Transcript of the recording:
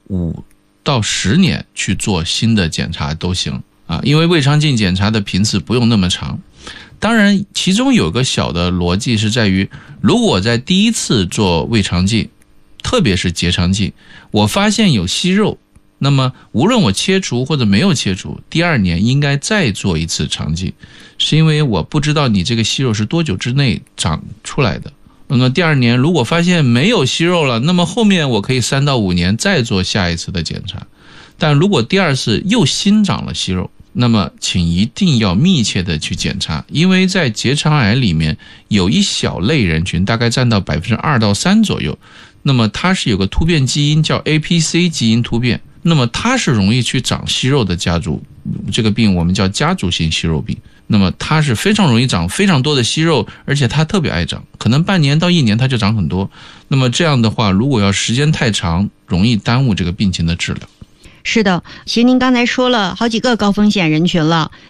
5到10年去做新的检查都行啊，因为胃肠镜检查的频次不用那么长。当然其中有个小的逻辑是在于，如果在第一次做胃肠镜，特别是结肠镜，我发现有息肉，那么无论我切除或者没有切除，第2年应该再做一次肠镜，是因为我不知道你这个息肉是多久之内长出来的。那么第2年如果发现没有息肉了，那么后面我可以3到5年再做下一次的检查。但如果第2次又新长了息肉，那么请一定要密切的去检查，因为在结肠癌里面有一小类人群，大概占到2%到3%左右，那么它是有个突变基因叫 APC 基因突变，那么它是容易去长息肉的家族，这个病我们叫家族性息肉病。那么它是非常容易长非常多的息肉，而且它特别爱长，可能半年到1年它就长很多。那么这样的话，如果要时间太长，容易耽误这个病情的治疗。 是的，其实您刚才说了好几个高风险人群了，